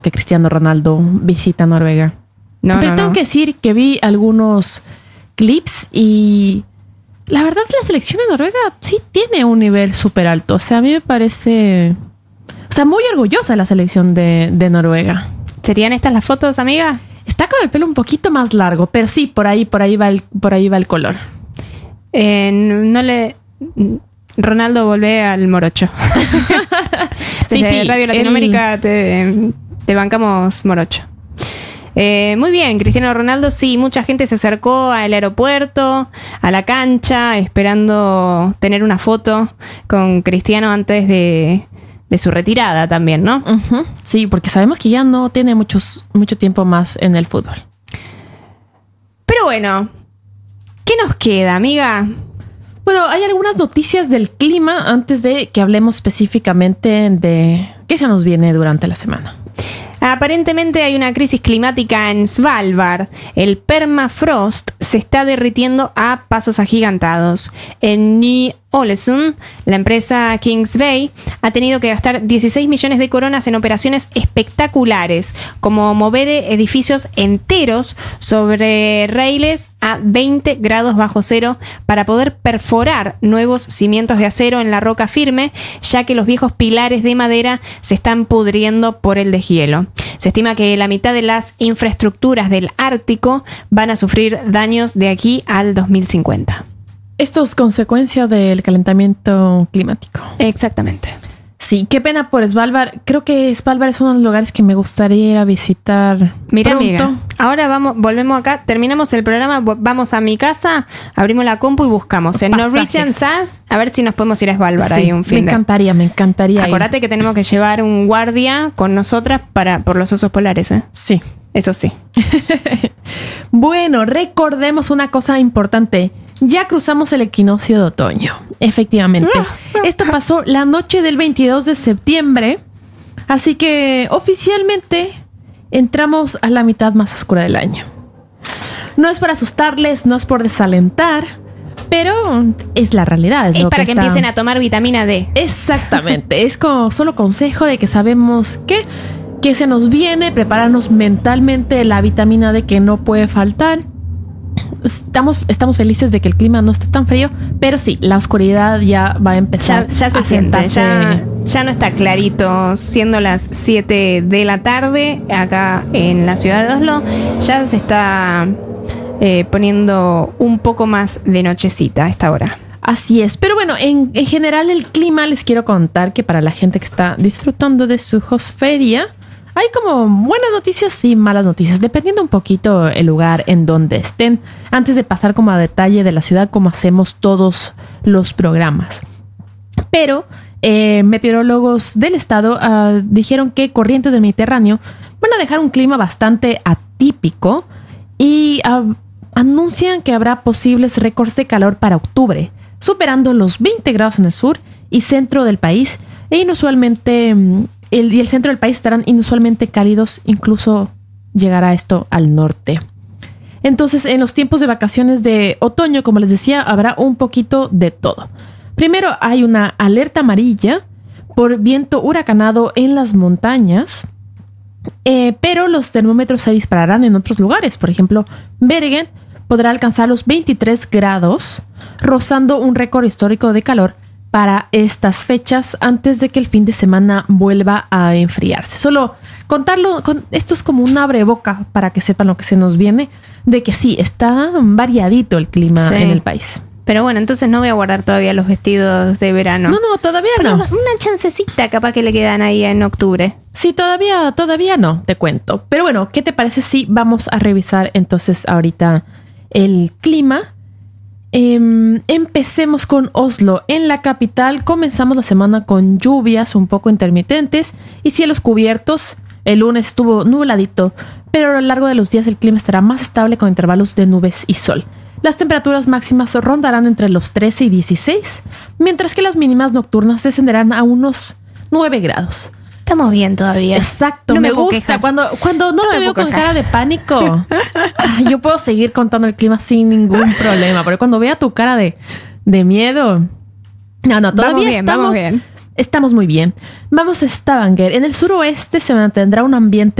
que Cristiano Ronaldo visita Noruega. Pero tengo que decir que vi algunos clips y la verdad la selección de Noruega sí tiene un nivel súper alto. O sea, a mí me parece... O sea, muy orgullosa la selección de Noruega. ¿Serían estas las fotos, amiga? Está con el pelo un poquito más largo, pero sí, por ahí va el color. Ronaldo, volvé al morocho. Desde Radio Latinoamérica te bancamos morocho. Muy bien, Cristiano Ronaldo, sí, mucha gente se acercó al aeropuerto, a la cancha, esperando tener una foto con Cristiano antes de su retirada también, ¿no? Uh-huh. Sí, porque sabemos que ya no tiene mucho tiempo más en el fútbol. Pero bueno, ¿qué nos queda, amiga? Bueno, hay algunas noticias del clima antes de que hablemos específicamente de qué se nos viene durante la semana. Aparentemente hay una crisis climática en Svalbard. El permafrost se está derritiendo a pasos agigantados. En Ny-Ålesund, la empresa Kings Bay ha tenido que gastar 16 millones de coronas en operaciones espectaculares, como mover edificios enteros sobre raíles a 20 grados bajo cero para poder perforar nuevos cimientos de acero en la roca firme, ya que los viejos pilares de madera se están pudriendo por el deshielo. Se estima que la mitad de las infraestructuras del Ártico van a sufrir daños de aquí al 2050. Esto es consecuencia del calentamiento climático. Exactamente. Sí, qué pena por Svalbard. Creo que Svalbard es uno de los lugares que me gustaría ir a visitar. Mira, pronto. amiga, ahora volvemos acá, terminamos el programa, vamos a mi casa, abrimos la compu y buscamos en Norwegian SAS a ver si nos podemos ir a Svalbard ahí un fin de... Me encantaría. Acordate que tenemos que llevar un guardia con nosotras por los osos polares, ¿eh? Sí. Eso sí. Bueno, recordemos una cosa importante. Ya cruzamos el equinoccio de otoño. Efectivamente. Esto pasó la noche del 22 de septiembre. Así que oficialmente entramos a la mitad más oscura del año. No es para asustarles, no es por desalentar, pero es la realidad. Es para que empiecen a tomar vitamina D. Exactamente. Es como solo consejo de que sabemos que se nos viene, prepararnos mentalmente la vitamina D que no puede faltar. Estamos felices de que el clima no esté tan frío, pero sí, la oscuridad ya va a empezar ya se a siente, sentarse. ya no está clarito, siendo las 7 de la tarde acá en la ciudad de Oslo, ya se está poniendo un poco más de nochecita a esta hora. Así es, pero bueno, en general el clima, les quiero contar que para la gente que está disfrutando de su hosferia, hay como buenas noticias y malas noticias, dependiendo un poquito el lugar en donde estén, antes de pasar como a detalle de la ciudad, como hacemos todos los programas. Pero meteorólogos del estado dijeron que corrientes del Mediterráneo van a dejar un clima bastante atípico y anuncian que habrá posibles récords de calor para octubre, superando los 20 grados en el sur y centro del país, e inusualmente... y el centro del país estarán inusualmente cálidos, incluso llegará esto al norte. Entonces, en los tiempos de vacaciones de otoño, como les decía, habrá un poquito de todo. Primero, hay una alerta amarilla por viento huracanado en las montañas, pero los termómetros se dispararán en otros lugares. Por ejemplo, Bergen podrá alcanzar los 23 grados, rozando un récord histórico de calor para estas fechas antes de que el fin de semana vuelva a enfriarse. Solo contarlo, esto es como un abreboca para que sepan lo que se nos viene, de que sí, está variadito el clima en el país. Pero bueno, entonces no voy a guardar todavía los vestidos de verano. No, todavía pero no. Una chancecita capaz que le quedan ahí en octubre. Sí, todavía no, te cuento. Pero bueno, ¿qué te parece si vamos a revisar entonces ahorita el clima? Empecemos con Oslo. En la capital comenzamos la semana con lluvias un poco intermitentes y cielos cubiertos. El lunes estuvo nubladito, pero a lo largo de los días el clima estará más estable con intervalos de nubes y sol. Las temperaturas máximas rondarán entre los 13 y 16, mientras que las mínimas nocturnas descenderán a unos 9 grados. Estamos bien todavía. Exacto, no me gusta. Cuando no te veo con cara de pánico, yo puedo seguir contando el clima sin ningún problema. Pero cuando vea tu cara de miedo... No, todavía vamos bien. Estamos muy bien. Vamos a Stavanger. En el suroeste se mantendrá un ambiente